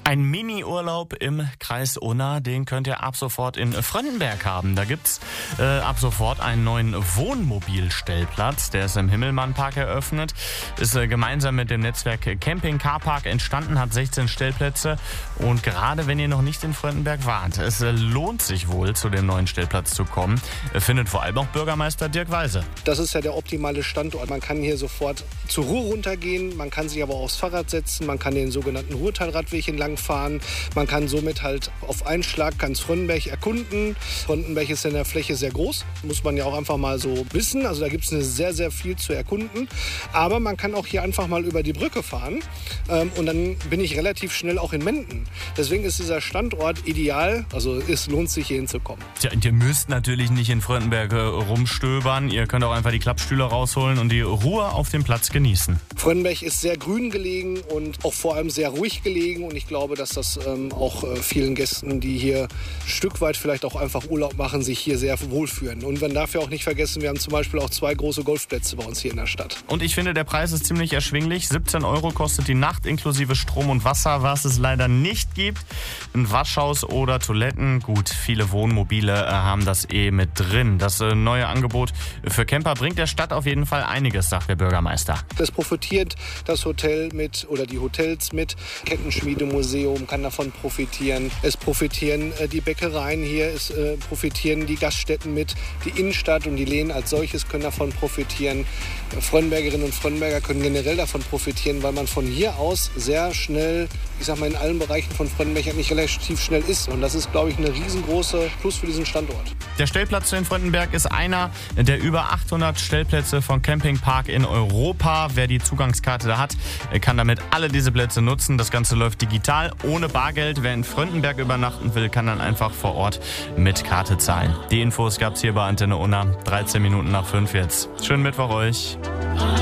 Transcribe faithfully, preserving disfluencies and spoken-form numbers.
Ein Mini-Urlaub im Kreis Unna, den könnt ihr ab sofort in Fröndenberg haben. Da gibt's äh, ab sofort einen neuen Wohnmobilstellplatz. Der ist im Himmelmann-Park eröffnet. Ist äh, gemeinsam mit dem Netzwerk Camping Car Park entstanden, hat sechzehn Stellplätze. Und gerade wenn ihr noch nicht in Fröndenberg wart, es äh, lohnt sich wohl, zu dem neuen Stellplatz zu kommen. Äh, findet vor allem auch Bürgermeister Dirk Weise. Das ist ja der optimale Standort. Man kann hier sofort zur Ruhr runtergehen, man kann sich aber auch aufs Fahrrad setzen, man kann den sogenannten Ruhrtalradweg entlang fahren. Man kann somit halt auf einen Schlag ganz Fröndenberg erkunden. Fröndenberg ist in der Fläche sehr groß, muss man ja auch einfach mal so wissen. Also da gibt es sehr, sehr viel zu erkunden. Aber man kann auch hier einfach mal über die Brücke fahren ähm, und dann bin ich relativ schnell auch in Menden. Deswegen ist dieser Standort ideal, also es lohnt sich hier hinzukommen. Tja, und ihr müsst natürlich nicht in Fröndenberg äh, rumstöbern. Ihr könnt auch einfach die Klappstühle rausholen und die Ruhe auf dem Platz genießen. Fröndenberg ist sehr grün gelegen und auch vor allem sehr ruhig gelegen und ich glaube, dass das ähm, auch äh, vielen Gästen, die hier ein Stück weit vielleicht auch einfach Urlaub machen, sich hier sehr wohlfühlen. Und man darf ja auch nicht vergessen, wir haben zum Beispiel auch zwei große Golfplätze bei uns hier in der Stadt. Und ich finde, der Preis ist ziemlich erschwinglich. siebzehn Euro kostet die Nacht inklusive Strom und Wasser, was es leider nicht gibt. Ein Waschhaus oder Toiletten. Gut, viele Wohnmobile äh, haben das eh mit drin. Das äh, neue Angebot für Camper bringt der Stadt auf jeden Fall einiges, sagt der Bürgermeister. Das profitiert das Hotel mit oder die Hotels mit. Kettenschmiedemuseum kann davon profitieren. Es profitieren äh, die Bäckereien hier, es äh, profitieren die Gaststätten mit. Die Innenstadt und die Lehen als solches können davon profitieren. Fröndenbergerinnen und Fröndenberger können generell davon profitieren, weil man von hier aus sehr schnell, ich sag mal, in allen Bereichen von Fröndenberg eigentlich relativ schnell ist. Und das ist, glaube ich, eine riesengroße Plus für diesen Standort. Der Stellplatz in Fröndenberg ist einer der über achthundert Stellplätze von Campingpark in Europa. Wer die Zugangskarte da hat, kann damit alle diese Plätze nutzen. Das Ganze läuft digital, ohne Bargeld. Wer in Fröndenberg übernachten will, kann dann einfach vor Ort mit Karte zahlen. Die Infos gab's hier bei Antenne Unna. dreizehn Minuten nach fünf jetzt. Schönen Mittwoch euch.